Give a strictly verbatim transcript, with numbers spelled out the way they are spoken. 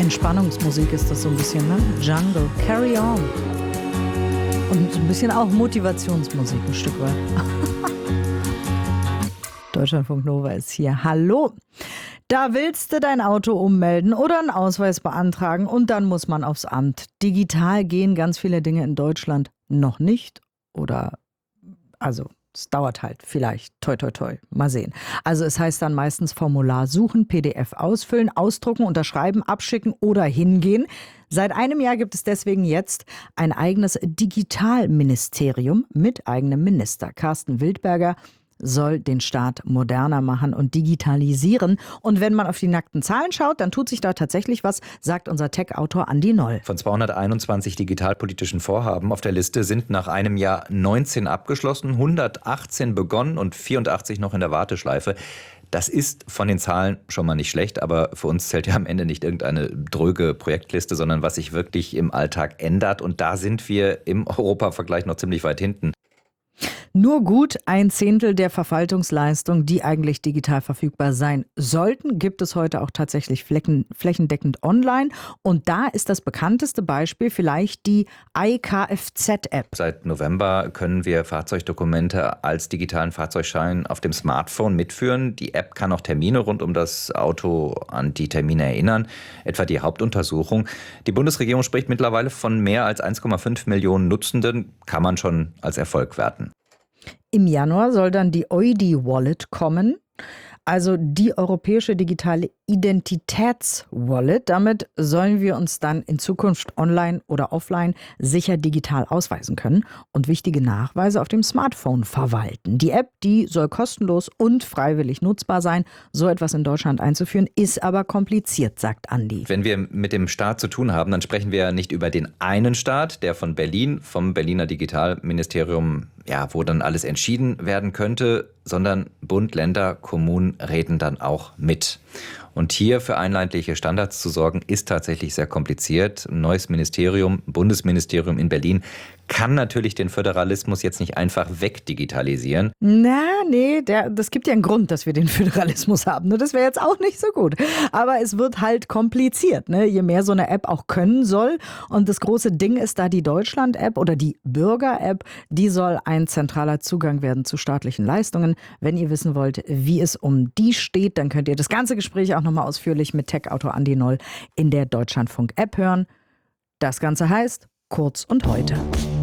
Entspannungsmusik ist das so ein bisschen, ne? Jungle, Carry On. Und so ein bisschen auch Motivationsmusik, ein Stück weit. Deutschlandfunk Nova ist hier. Hallo! Da willst du dein Auto ummelden oder einen Ausweis beantragen und dann muss man aufs Amt. Digital gehen ganz viele Dinge in Deutschland noch nicht oder, also es dauert halt vielleicht, toi toi toi, mal sehen. Also es heißt dann meistens Formular suchen, P D F ausfüllen, ausdrucken, unterschreiben, abschicken oder hingehen. Seit einem Jahr gibt es deswegen jetzt ein eigenes Digitalministerium mit eigenem Minister. Carsten Wildberger soll den Staat moderner machen und digitalisieren. Und wenn man auf die nackten Zahlen schaut, dann tut sich da tatsächlich was, sagt unser Tech-Autor Andi Noll. Von zweihunderteinundzwanzig digitalpolitischen Vorhaben auf der Liste sind nach einem Jahr neunzehn abgeschlossen, hundertachtzehn begonnen und vierundachtzig noch in der Warteschleife. Das ist von den Zahlen schon mal nicht schlecht, aber für uns zählt ja am Ende nicht irgendeine dröge Projektliste, sondern was sich wirklich im Alltag ändert. Und da sind wir im Europavergleich noch ziemlich weit hinten. Nur gut ein Zehntel der Verwaltungsleistungen, die eigentlich digital verfügbar sein sollten, gibt es heute auch tatsächlich flächen, flächendeckend online. Und da ist das bekannteste Beispiel vielleicht die iKFZ-App. Seit November können wir Fahrzeugdokumente als digitalen Fahrzeugschein auf dem Smartphone mitführen. Die App kann auch Termine rund um das Auto an die Termine erinnern, etwa die Hauptuntersuchung. Die Bundesregierung spricht mittlerweile von mehr als eins Komma fünf Millionen Nutzenden, kann man schon als Erfolg werten. Im Januar soll dann die E U I D-Wallet kommen, also die europäische digitale Identitäts-Wallet. Damit sollen wir uns dann in Zukunft online oder offline sicher digital ausweisen können und wichtige Nachweise auf dem Smartphone verwalten. Die App, die soll kostenlos und freiwillig nutzbar sein. So etwas in Deutschland einzuführen, ist aber kompliziert, sagt Andi. Wenn wir mit dem Staat zu tun haben, dann sprechen wir nicht über den einen Staat, der von Berlin, vom Berliner Digitalministerium, ja, wo dann alles entschieden werden könnte, sondern Bund, Länder, Kommunen reden dann auch mit. Und hier für einheitliche Standards zu sorgen, ist tatsächlich sehr kompliziert. Ein neues Ministerium, Bundesministerium in Berlin, kann natürlich den Föderalismus jetzt nicht einfach wegdigitalisieren. Na, nee, der, das gibt ja einen Grund, dass wir den Föderalismus haben. Das wäre jetzt auch nicht so gut. Aber es wird halt kompliziert, ne? Je mehr so eine App auch können soll. Und das große Ding ist da die Deutschland-App oder die Bürger-App. Die soll ein zentraler Zugang werden zu staatlichen Leistungen. Wenn ihr wissen wollt, wie es um die steht, dann könnt ihr das ganze Gespräch auch nochmal ausführlich mit Tech-Autor Andi Noll in der Deutschlandfunk-App hören. Das Ganze heißt Kurz und Heute.